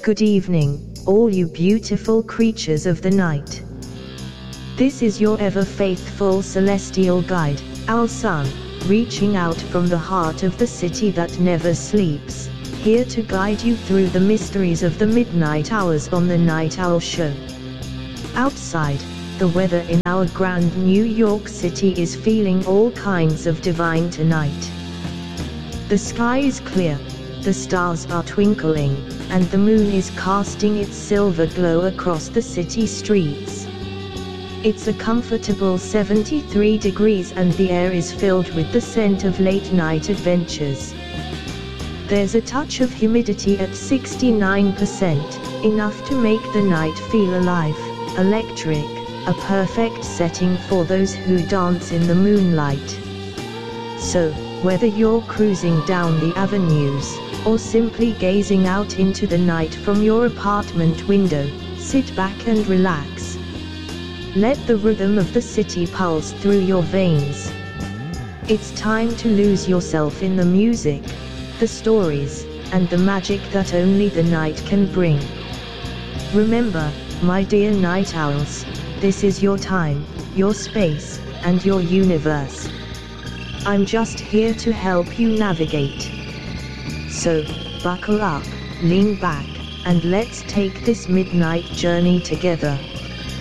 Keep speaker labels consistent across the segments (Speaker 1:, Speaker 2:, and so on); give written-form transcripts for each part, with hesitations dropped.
Speaker 1: Good evening, all you beautiful creatures of the night. This is your ever-faithful celestial guide, Owl Sun, reaching out from the heart of the city that never sleeps, here to guide you through the mysteries of the midnight hours on the Night Owl Show. Outside, the weather in our grand New York City is feeling all kinds of divine tonight. The sky is clear, the stars are twinkling, and the moon is casting its silver glow across the city streets. It's a comfortable 73 degrees and the air is filled with the scent of late-night adventures. There's a touch of humidity at 69%, enough to make the night feel alive, electric, a perfect setting for those who dance in the moonlight. So, whether you're cruising down the avenues, or simply gazing out into the night from your apartment window, sit back and relax. Let the rhythm of the city pulse through your veins. It's time to lose yourself in the music, the stories, and the magic that only the night can bring. Remember, my dear night owls, this is your time, your space, and your universe. I'm just here to help you navigate. So, buckle up, lean back, and let's take this midnight journey together.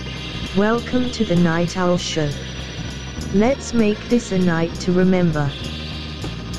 Speaker 1: Welcome to the Night Owl Show. Let's make this a night to remember.